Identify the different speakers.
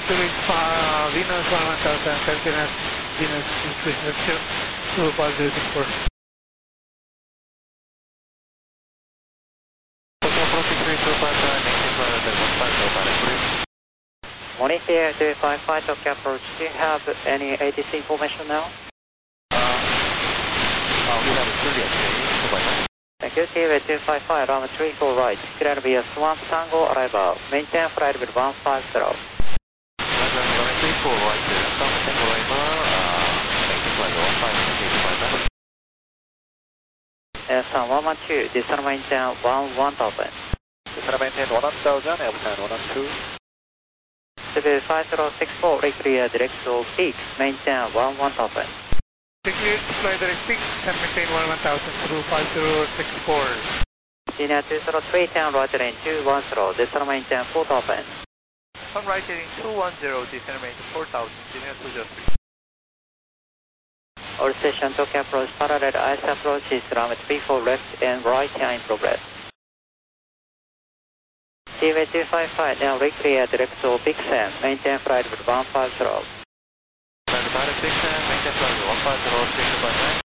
Speaker 1: to reach Venus 1000, Sentinel, Venus Intuition 25064.
Speaker 2: Morning here, 255 Tokyo approach. Do you have any ATC information now?
Speaker 3: We have Juliet, 255.
Speaker 2: Thank you, TWA 255, runway 34 right. Clear to be a Swamp Tango arrival. Maintain flight with 150.
Speaker 3: Runway 34 right, Swamp Tango arrival, maintain flight 150,
Speaker 2: San 112, descend maintain 1000.
Speaker 3: Descend maintain 1000, Elton 112.
Speaker 2: TWA 5064, clear direct to peak, maintain 1000.
Speaker 1: Clear to fly direct peak and maintain 1000 through 5064.
Speaker 2: Senior 203, turn right lane 210, descend maintain 4000.
Speaker 1: On right heading 210, descend maintain 4000, Senior 203.
Speaker 2: All station Tokyo approach, parallel ice approach is runway 34 left and right here in progress. TWA 255, now clear direct to Vixen, maintain flight with 150.
Speaker 3: Direct Vixen, maintain flight 150, 255.